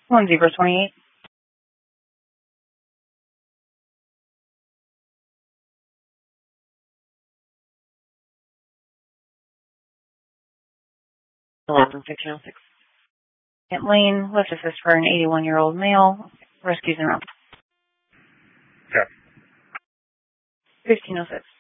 1 Zebra 28. Lane, let's assist for an 81-year-old male. Rescues en route. Okay. 1506.